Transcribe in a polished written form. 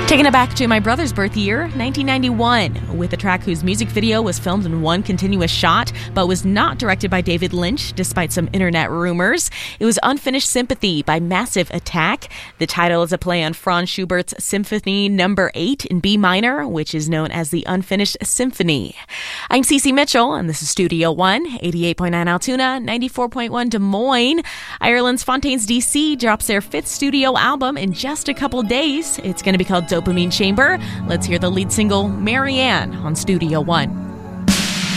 Taking it back to my brother's birth year, 1991, with a track whose music video was filmed in one continuous shot, but was not directed by David Lynch, despite some internet rumors. It was Unfinished Sympathy by Massive Attack. The title is a play on Franz Schubert's Symphony No. 8 in B minor, which is known as the Unfinished Symphony. I'm Cece Mitchell, and this is Studio One, 88.9 Altoona, 94.1 Des Moines. Ireland's Fontaines DC drops their 5th studio album in just a couple days. It's going to be called Dopamine Chamber. Let's hear the lead single, Marianne, on Studio One.